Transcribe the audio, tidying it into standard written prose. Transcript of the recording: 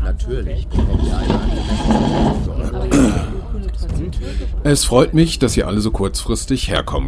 Natürlich bekommt ihr eine angemessene Behandlung. Es freut mich, dass ihr alle so kurzfristig herkommen